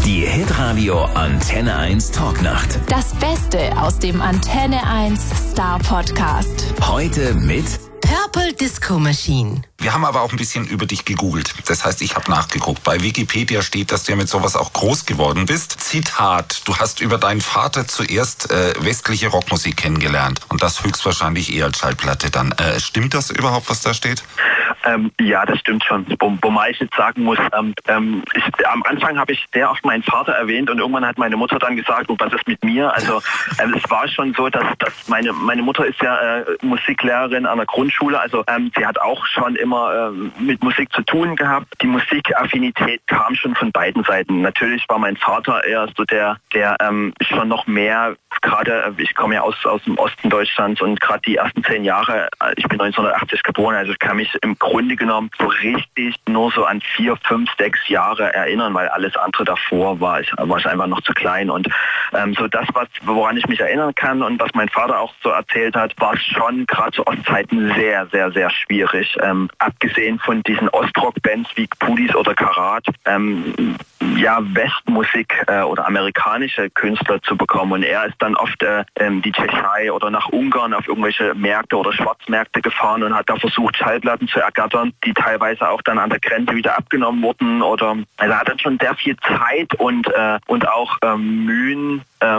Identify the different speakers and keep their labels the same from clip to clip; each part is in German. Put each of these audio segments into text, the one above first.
Speaker 1: Die Hitradio Antenne 1 Talknacht.
Speaker 2: Das Beste aus dem Antenne 1 Star Podcast.
Speaker 1: Heute mit
Speaker 3: Purple Disco Machine.
Speaker 4: Wir haben aber auch ein bisschen über dich gegoogelt. Das heißt, ich habe nachgeguckt. Bei Wikipedia steht, dass du ja mit sowas auch groß geworden bist. Zitat, du hast über deinen Vater zuerst westliche Rockmusik kennengelernt. Und das höchstwahrscheinlich eher als Schallplatte dann. Stimmt das überhaupt, was da steht?
Speaker 5: Ja, das stimmt schon. Wobei ich jetzt sagen muss, am Anfang habe ich sehr oft meinen Vater erwähnt und irgendwann hat meine Mutter dann gesagt, was ist mit mir? Also es war schon so, dass meine Mutter ist ja Musiklehrerin an der Grundschule, also sie hat auch schon immer mit Musik zu tun gehabt. Die Musikaffinität kam schon von beiden Seiten. Natürlich war mein Vater eher so der schon noch mehr, gerade ich komme ja aus dem Osten Deutschlands und gerade die ersten 10 Jahre, ich bin 1980 geboren, also ich kann mich im Grunde genommen so richtig nur so an 4, 5, 6 Jahre erinnern, weil alles andere davor war ich einfach noch zu klein. Und so das, woran ich mich erinnern kann und was mein Vater auch so erzählt hat, war es schon gerade zu Ostzeiten sehr, sehr, sehr schwierig. Abgesehen von diesen Ostrock-Bands wie Pudis oder Karat, Westmusik oder amerikanische Künstler zu bekommen. Und er ist dann oft die Tschechei oder nach Ungarn auf irgendwelche Märkte oder Schwarzmärkte gefahren und hat da versucht, Schallplatten zu ergattern, die teilweise auch dann an der Grenze wieder abgenommen wurden. Also er hat dann schon sehr viel Zeit und auch Mühen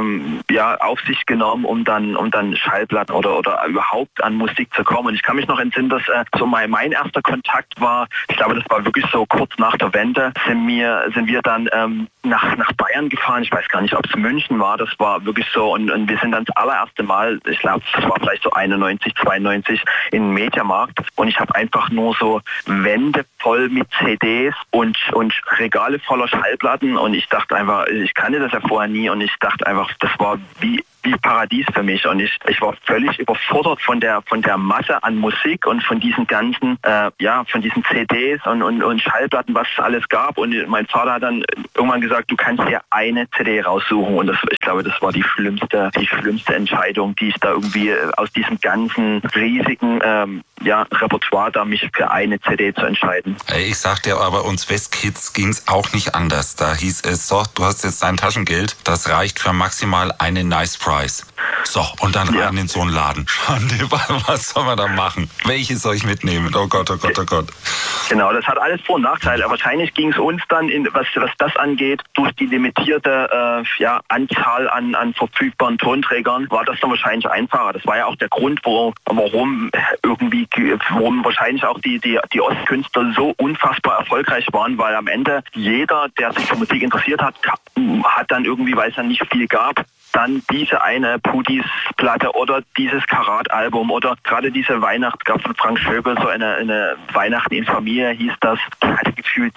Speaker 5: auf sich genommen, um dann Schallplatten oder überhaupt an Musik zu kommen. Und ich kann mich noch entsinnen, dass so mein erster Kontakt war, ich glaube, das war wirklich so kurz nach der Wende, sind wir dann nach Bayern gefahren. Ich weiß gar nicht, ob es München war. Das war wirklich so. Und wir sind dann das allererste Mal, ich glaube, das war vielleicht so 91, 92 in den Mediamarkt. Und ich habe einfach nur so Wände voll mit CDs und Regale voller Schallplatten. Und ich dachte einfach, ich kannte das ja vorher nie. Und ich dachte einfach, das war wie Paradies für mich, und ich war völlig überfordert von der Masse an Musik und von diesen ganzen von diesen CDs und Schallplatten, was es alles gab. Und mein Vater hat dann irgendwann gesagt, du kannst dir eine CD raussuchen, und ich glaube, das war die schlimmste Entscheidung, die ich da irgendwie aus diesem ganzen riesigen Repertoire da mich für eine CD zu entscheiden.
Speaker 4: Ich sagte aber, uns Westkids ging es auch nicht anders. Da hieß es, so, du hast jetzt dein Taschengeld, das reicht für maximal eine Nice Price. So, und dann rein in so einen Laden. Schande, was soll man da machen? Welches soll ich mitnehmen? Oh Gott, oh Gott, oh Gott.
Speaker 5: Genau, das hat alles Vor- und Nachteile. Aber wahrscheinlich ging es uns dann, was das angeht, durch die limitierte Anzahl an verfügbaren Tonträgern, war das dann wahrscheinlich einfacher. Das war ja auch der Grund, warum wahrscheinlich auch die Ostkünstler so unfassbar erfolgreich waren, weil am Ende jeder, der sich für Musik interessiert hat dann irgendwie, weil es dann nicht viel gab, dann diese eine Pudis-Platte oder dieses Karat-Album oder gerade diese Weihnacht, gab von Frank Schöbel, so eine Weihnachten in Familie hieß das. Da hatte gefühlt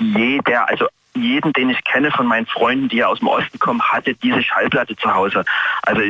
Speaker 5: jeden, den ich kenne von meinen Freunden, die ja aus dem Osten kommen, hatte diese Schallplatte zu Hause. Also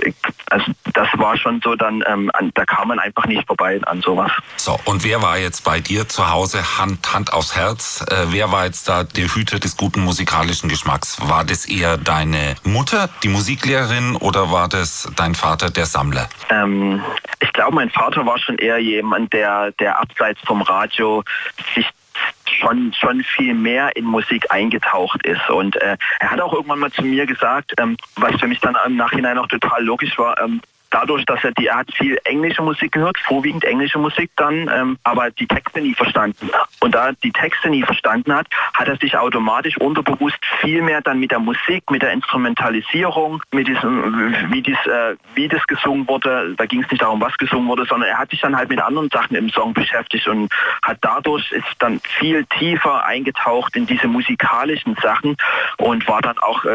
Speaker 5: das war schon so, dann da kam man einfach nicht vorbei an sowas.
Speaker 4: So, und wer war jetzt bei dir zu Hause, Hand aufs Herz, wer war jetzt da der Hüter des guten musikalischen Geschmacks? War das eher deine Mutter, die Musiklehrerin, oder war das dein Vater, der Sammler?
Speaker 5: Ich glaube, mein Vater war schon eher jemand, der abseits vom Radio sich schon viel mehr in Musik eingetaucht ist. Und er hat auch irgendwann mal zu mir gesagt, was für mich dann im Nachhinein auch total logisch war, dadurch, dass er hat viel englische Musik gehört, vorwiegend englische Musik dann, aber die Texte nie verstanden. Und da die Texte nie verstanden hat er sich automatisch unterbewusst viel mehr dann mit der Musik, mit der Instrumentalisierung, mit diesem, wie das gesungen wurde. Da ging es nicht darum, was gesungen wurde, sondern er hat sich dann halt mit anderen Sachen im Song beschäftigt und ist dann viel tiefer eingetaucht in diese musikalischen Sachen und war dann auch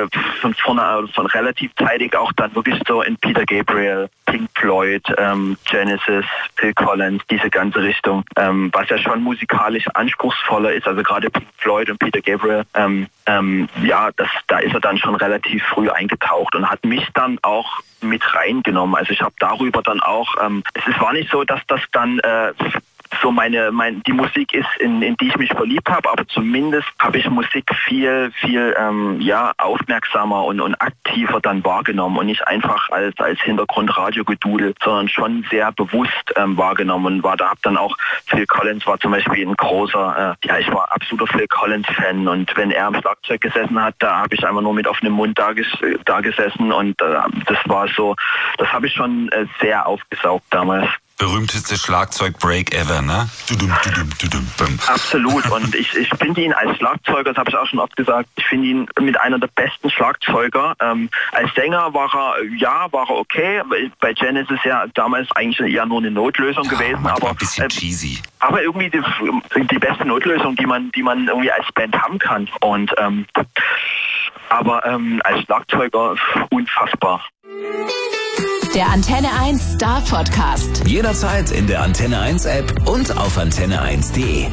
Speaker 5: von relativ zeitig auch dann wirklich so in Peter Gabriel, Pink Floyd, Genesis, Phil Collins, diese ganze Richtung, was ja schon musikalisch anspruchsvoller ist, also gerade Pink Floyd und Peter Gabriel, da ist er dann schon relativ früh eingetaucht und hat mich dann auch mit reingenommen. Also ich habe darüber dann auch, es war nicht so, dass das dann die Musik ist, in die ich mich verliebt habe, aber zumindest habe ich Musik viel aufmerksamer und aktiver dann wahrgenommen und nicht einfach als Hintergrundradio gedudelt, sondern schon sehr bewusst wahrgenommen und habe dann auch Phil Collins war zum Beispiel ein großer, ich war absoluter Phil Collins Fan und wenn er am Schlagzeug gesessen hat, da habe ich einfach nur mit offenem Mund da gesessen und das war so, das habe ich schon sehr aufgesaugt damals.
Speaker 4: Berühmteste Schlagzeug-Break ever, ne?
Speaker 5: Absolut. Und ich finde ihn als Schlagzeuger, das habe ich auch schon oft gesagt, ich finde ihn mit einer der besten Schlagzeuger. Als Sänger war er okay. Bei Genesis ja damals eigentlich eher nur eine Notlösung gewesen. Aber
Speaker 4: ein bisschen cheesy.
Speaker 5: Aber irgendwie die beste Notlösung, die man irgendwie als Band haben kann. Und aber als Schlagzeuger unfassbar.
Speaker 2: Der Antenne 1 Star Podcast.
Speaker 1: Jederzeit in der Antenne 1 App und auf antenne1.de.